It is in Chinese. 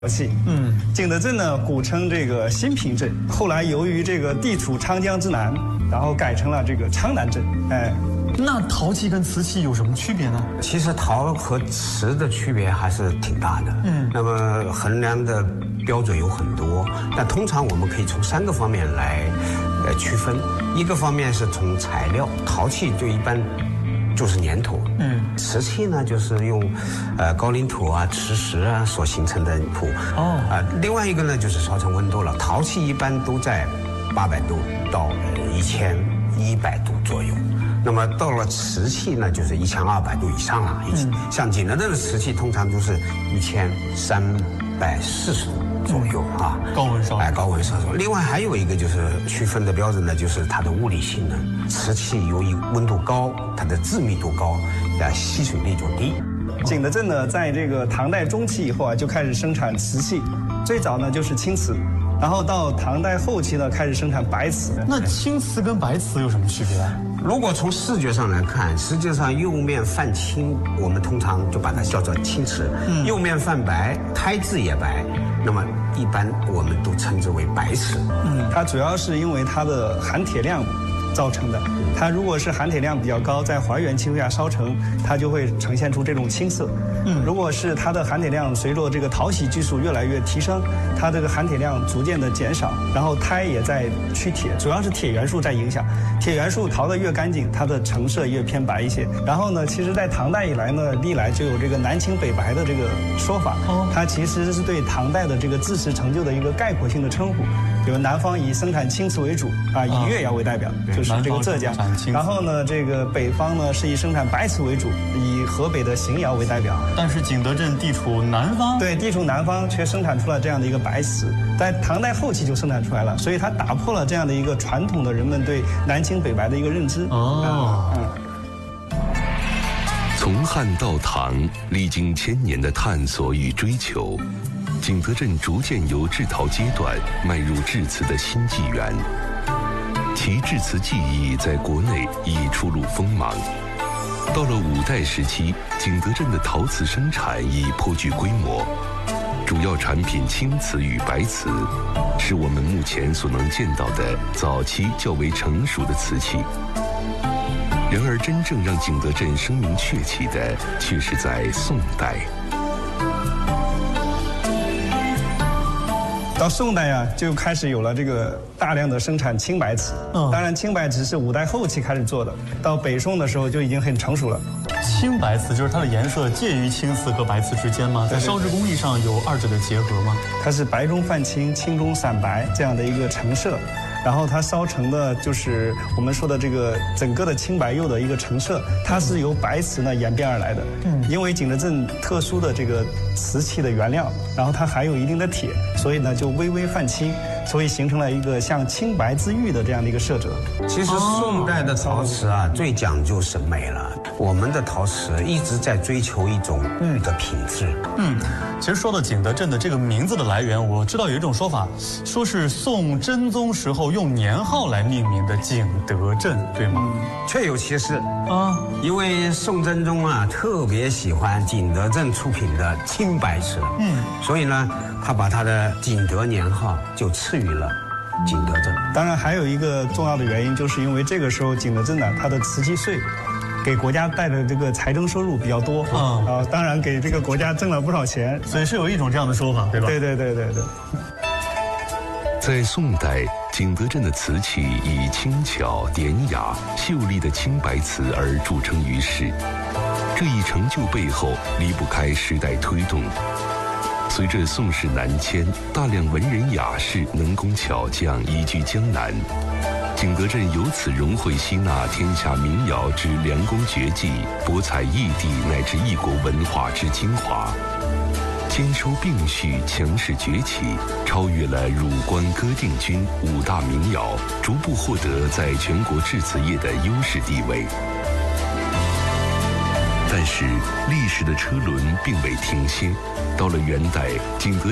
器。景德镇呢，古称这个新平镇，后来由于这个地处长江之南，然后改成了这个昌南镇。 那陶器跟瓷器有什么区别呢？ 其实陶和瓷的区别还是挺大的。那么衡量的标准有很多，但通常我们可以从3个方面来区分。一个方面是从材料，陶器就一般就是粘土，瓷器呢就是用高岭土啊、磁石啊所形成的土。另外一个呢就是烧成温度了。陶器一般都在800度到1100度左右。那么到了瓷器呢，就是1200度以上了。像景德镇的瓷器通常都是1340度左右啊， 高温烧。 高温烧熟。另外还有一个就是区分的标准呢，就是它的物理性能。瓷器由于温度高，它的致密度高，吸水力就低。 景德镇呢，在这个唐代中期以后啊，就开始生产瓷器，最早呢就是青瓷。然后到唐代后期呢，开始生产白瓷。 那青瓷跟白瓷有什么区别啊？ 如果从视觉上来看，实际上釉面泛青，我们通常就把它叫做青瓷；釉面泛白，胎质也白，那么一般我们都称之为白瓷。 它主要是因为它的含铁量造成的。它如果是含铁量比较高，在还原情况下烧成，它就会呈现出这种青色。如果是它的含铁量随着这个淘洗技术越来越提升，它这个含铁量逐渐的减少，然后胎也在去铁，主要是铁元素在影响。铁元素淘得越干净，它的成色越偏白一些。然后呢，其实在唐代以来呢，历来就有这个南青北白的这个说法。它其实是对唐代的这个制瓷成就的一个概括性的称呼。比如南方以生产青瓷为主啊，以越窑为代表，就是这个浙江。然后呢，这个北方呢是以生产白瓷为主，以河北的邢窑为代表。 但是景德镇地处南方， 对，地处南方却生产出了这样的一个白瓷，在唐代后期就生产出来了，所以它打破了这样的一个传统的人们对南青北白的一个认知。 从汉到唐，历经1000年的探索与追求，景德镇逐渐由制陶阶段迈入制瓷的新纪元。其制瓷技艺在国内已初露锋芒。到了5代时期，景德镇的陶瓷生产已颇具规模，主要产品青瓷与白瓷是我们目前所能见到的早期较为成熟的瓷器。然而，真正让景德镇声名鹊起的，却是在宋代。 到宋代啊，就开始有了这个大量的生产青白瓷。当然，青白瓷是5代后期开始做的，到北宋的时候就已经很成熟了。 青白瓷就是它的颜色介于青瓷和白瓷之间吗？在烧制工艺上有2者的结合吗？ 它是白中泛青，青中散白这样的一个成色。然后它烧成的就是我们说的这个整个的青白釉的一个成色，它是由白瓷呢演变而来的。因为景德镇特殊的这个瓷器的原料，然后它含有一定的铁，所以呢就微微泛青，所以形成了一个像青白之玉的这样的一个色泽。 其实宋代的陶瓷啊，最讲究审美了。我们的陶瓷一直在追求一种玉的品质。 其实说到景德镇的这个名字的来源，我知道有一种说法，说是宋真宗时候用年号来命名的景德镇，对吗？ 确有其事啊。因为宋真宗啊特别喜欢景德镇出品的青白瓷，所以呢，他把他的景德年号就赐予了景德镇。 当然，还有一个重要的原因，就是因为这个时候景德镇呢，它的瓷器税给国家带的这个财政收入比较多当然给这个国家挣了不少钱， 所以是有一种这样的说法，对吧？ 对。 在宋代，景德镇的瓷器以轻巧、典雅、秀丽的青白瓷而著称于世。这一成就背后离不开时代推动。随着宋室南迁，大量文人雅士、能工巧匠移居江南。景德镇由此融汇吸纳天下名窑之良工绝技，博采异地乃至异国文化之精华，兼收并蓄，强势崛起，超越了汝关歌定军5大名窑，逐步获得在全国制瓷业的优势地位。但是历史的车轮并未停歇，到了元代，景德